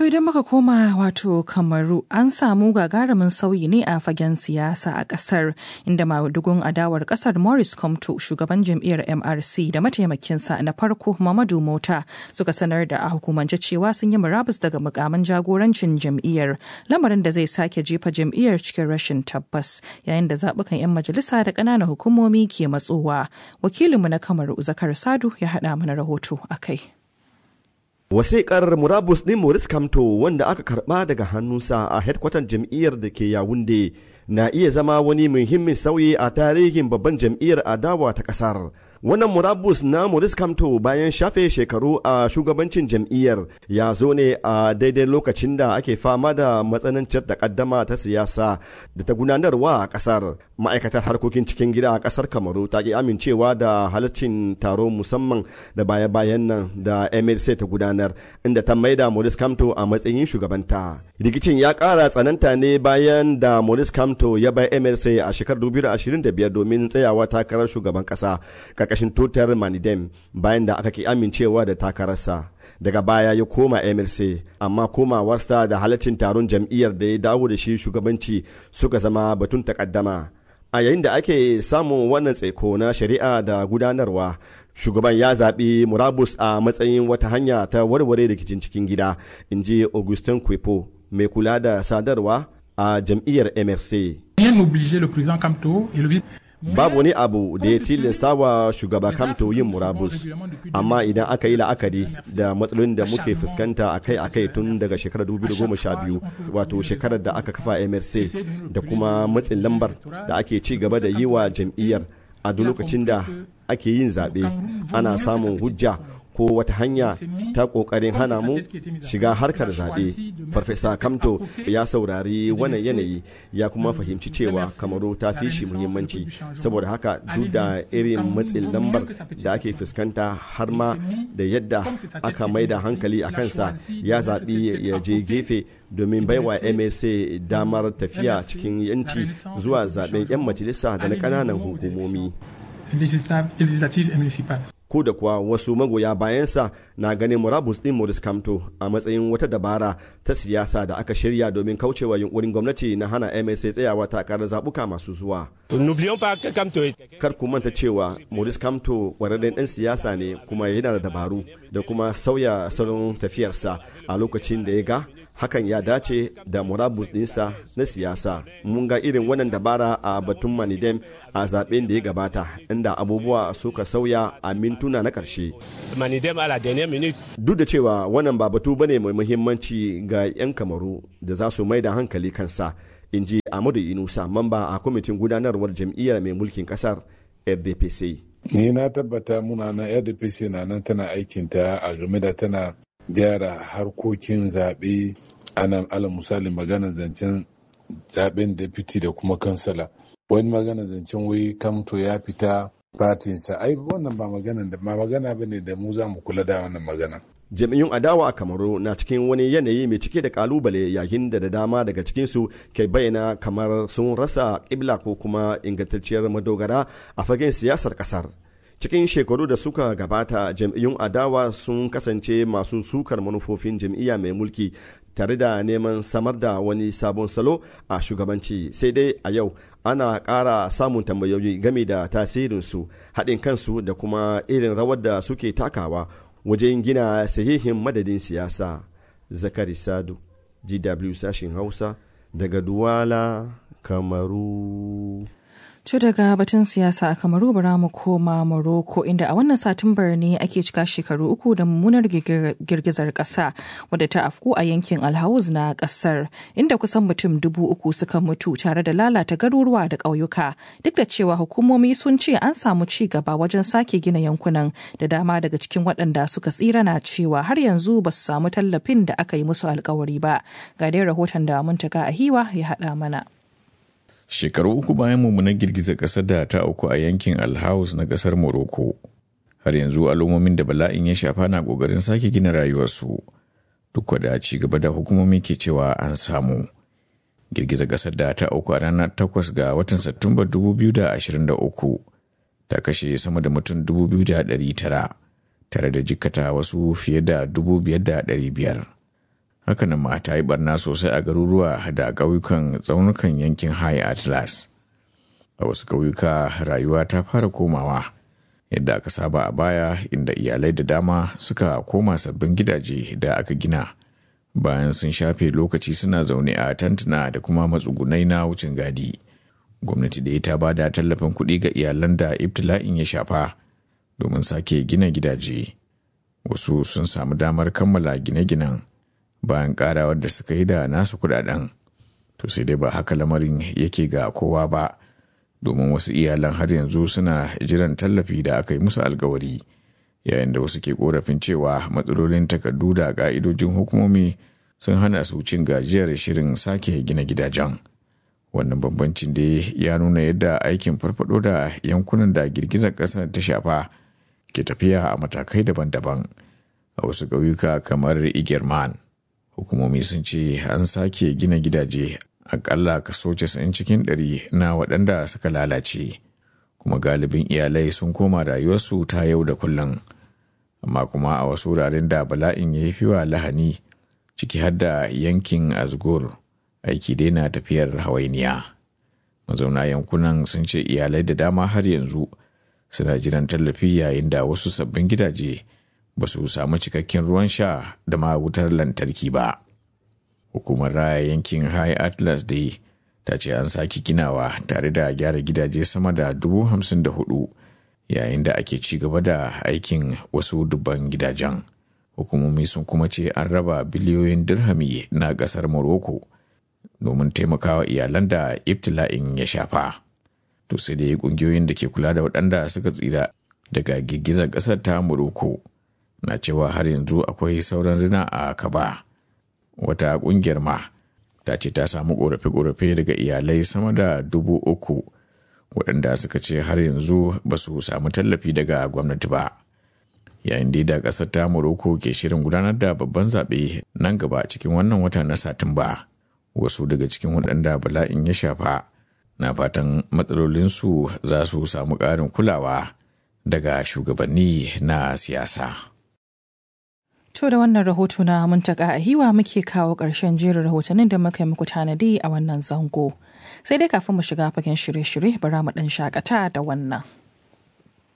To idan muka koma wato Kamaru an samu gagarumin sauyi ne a fagen siyasa a kasar inda madugun adawar kasar Maurice Kamto shugaban jam'iyyar MRC da mataimakinsa na farko Mamadu Mota suka sanar da a hukumance cewa sun yi murabus daga mukamin jagorancin jam'iyyar lamarin da zai sake jefa jam'iyyar cikin rashin tabbas yayin da zabukan 'yan majalisa da ƙananan hukumomi ke matsowa. Wakilinmu na Kamaru Zakar Sadu ya haɗa mana rahoto akai. Wasiƙar murabus ɗin Maurice Kamto wanda aka karɓa daga hannunsa a hedkwatan jam'iyyar da ke Yawunde na iya zama wani muhimmin sauyi a tarihin babban jam'iyyar adawa ta ƙasar. Wannan murabus na Maurice Kamto bayan shafe shekaru a shugabancin jam'iyyar ya zo ne a daidai lokacin da ake fama da matsananciyar takaddama ta siyasa da ta gudanarwa a ƙasar. Ma'aikatar harkokin cikin gida a ƙasar Kamaru ta ki amincewa da halaccin taro musamman da baya-bayan nan da MRC ta gudanar inda ta maida Maurice Kamto a matsayin shugabanta. Rikicin ya ƙara tsananta ne bayan da Maurice Kamto ya bai MRC a shekarar 2025 domin tsayawa takarar shugaban ƙasa karkashin tutar Manidem bayan da aka ki amincewa da takararsa. Daga baya ya koma MRC amma komawarsa da halaccin taron jam'iyyar da ya dawo da shi shugabanci suka zama batun takaddama. A yayin da ake samun wannan tsaiko na shari'a da gudanarwa, shugaban ya zaɓi murabus a matsayin wata hanya ta warware rikicin cikin gida, in ji Augustin Kwepo, mai kula da sadarwa a jam'iyyar MRC. Babu wani abu da ya tilasta wa shugaba Kamto yin murabus, amma idan aka yi la'akari da matsalolin da muke fuskanta akai-akai tun daga shekarar 2012 wato shekarar da aka kafa MRC da kuma matsin lambar da ake ci gaba da yi wa jam'iyyar a duk lokacin da ake yin zaɓe ana samun hujja ko wata hanya ta ƙoƙarin hana mu shiga harkar zaɓe. Farfesa Kamto ya saurari wannan yanayi ya kuma fahimci cewa Kamaru ta fi shi muhimmanci, saboda haka duk da irin matsin lambar da ake fuskanta har ma da yadda aka maida hankali a kansa ya zaɓi ya je gefe domin baiwa MSA damar tafiya cikin yanci zuwa zaɓen 'yan majalisa da na ƙananan hukumomi. Ko da kuwa wasu magoya bayansa na ganin murabus ɗin Maurice Kamto a matsayin wata dabara ta siyasa da aka shirya domin kaucewa yunkurin gwamnati na hana MSA tsayawa takarar zaɓuka masu zuwa. Kar ku manta cewa Maurice Kamto ƙwararren ɗan siyasa ne kuma yana da dabaru da kuma sauya salon tafiyarsa a lokacin da ya ga hakan ya dace da murabus ɗinsa na siyasa. Mun ga irin wannan dabara a batun Manidem a zaben da ya gabata inda abubuwa suka sauya a mintuna na ƙarshe. Duk da cewa wannan ba batu bane mai muhimmanci ga 'yan Kamaru da za su mai da hankali kansa, in ji Amadu Inusa, mamba a kwamitin gudanarwar jam'iyyar mai mulkin ƙasar RDPC. Ni na tabbata muna na RDPC na nan tana aikinta a game da tana gyara harkokin zaɓe ana ala misali magana zancen zaɓen deputy da kuma kansala. Wani magana zancen wai Kamto ya fita fatinsa, ai wannan ba magana bane da mu za mu kula da wannan magana. Jami'un adawa a Kamaru na cikin wani yanayi mai cike da kalubale yayin da dama daga cikinsu ke bayyana kamar sun rasa ƙibla ko kuma ingantacciyar madogara a fagen siyasar ƙasar. Cikin shekaru da suka gabata, jam'iyyun adawa sun kasance masu sukar manufofin jam'iyya mai mulki tare da neman samar da wani sabon salo a shugabanci. Sai dai a yau ana ƙara samun tambayoyi game da tasirinsu, haɗin kansu da kuma irin rawar da suke takawa wajen gina sahihin madadin siyasa. Zakari Sadu, DW sashin Hausa, daga Duwala, Kamaru. To daga batun siyasa a Kamaru bara mu koma Morocco inda a wannan Satumbar ne ake cika shekaru 3 da mummunar girgizar ƙasa wadda ta afku a yankin Alhauz na ƙasar inda kusan mutum 3,000 suka mutu tare da lalata garuruwa da ƙauyuka. Duk da cewa hukumomi sun ce an samu ci gaba wajen sake gina yankunan da dama daga cikin waɗanda suka tsira na cewa har yanzu ba su samu tallafin da aka yi musu alkawari ba. Ga dai rahoton da Muntaka Ahiwa ya haɗa mana. Shekaru 3 bayan mummunar girgizar ƙasar da ta auku a yankin Alhaus na ƙasar Morocco, har yanzu al'ummomin da bala'in ya shafa na ƙoƙarin sake gina rayuwarsu, duk da ci gaba da hukumomi ke cewa an samu. Girgizar ƙasar da ta auku a ranar 8 ga watan Satumba 2023 ta kashe sama da mutum 2,900 tare da jikkata wasu fiye da 5,500. Hakanan ma ta yi barna sosai a garuruwa da ƙauyukan tsaunukan yankin High Atlas. A wasu ƙauyuka rayuwa ta fara komawa yadda aka saba a baya, inda iyalai da dama suka koma sabbin gidaje da aka gina bayan sun shafe lokaci suna zaune a tantuna da kuma matsugunai na wucin gadi. Gwamnati da ta ba da tallafin kuɗi ga iyalan da ibtila'in ya shafa domin sake gina gidaje. Wasu sun samu damar kammala gine-ginen bayan ƙarawar da suka yi da nasu kuɗaɗen. To sai dai ba haka lamarin yake ga kowa ba, domin wasu iyalan har yanzu suna jiran tallafi da aka yi musu alkawari, yayin da wasu ke korafin cewa matsalolin takardu da ƙa'idojin hukumomi sun hana su cin gajiyar shirin sake gina gidajen. Wannan bambancin da ya nuna yadda aikin farfado da yankunan da girgizar ƙasar ta shafa ke tafiya a matakai daban-daban. A wasu ƙauyuka kamar Igerman, hukumomi sun ce an sake gina gidaje akalla kaso 90 cikin 100 na waɗanda suka lalace, kuma galibin iyalai sun koma rayuwarsu ta yau da kullum. Amma kuma a wasu wuraren da bala'in ya fi wa lahani, ciki har da yankin Azgur, aiki dai na tafiyar hawainiya. Mazauna yankunan sun ce iyalai da dama har yanzu suna jiran tallafi, yayin da wasu sabbin gidaje ba su samu cikakken ruwan sha da ma wutar lantarki ba. Hukumar raya yankin High Atlas dai ta ce an sake ginawa tare da gyara gidaje sama da 54,000, yayin da ake ci gaba da aikin wasu dubban gidajen. Hukumomi sun kuma ce an raba biliyoyin dirhami na ƙasar Morocco domin taimakawa iyalan da ibtila'in ya shafa. To sai dai ƙungiyoyin da ke kula da waɗanda suka tsira daga girgizar ƙasar ta Morocco na cewa har yanzu akwai sauran rina a kaba. Wata ƙungiyar ma ta ce ta samu ƙorafe-ƙorafe daga iyalai sama da 3,000 waɗanda suka ce har yanzu ba su samu tallafi daga gwamnati ba. Yayin da ƙasar ta Morocco ke shirin gudanar da babban zaɓe nan gaba cikin wannan wata na Satumba, wasu daga cikin waɗanda bala'in ya shafa na fatan matsalolinsu za su samu ƙarin kulawa daga shugabanni na siyasa. To da wannan rahoto na Muntaka Ahiwa muke kawo ƙarshen jerin rahotannin da muka yi muku tanadi a wannan zango. Sai dai kafin mu shiga fagen shirye-shirye bara mu ɗan shakata da wannan.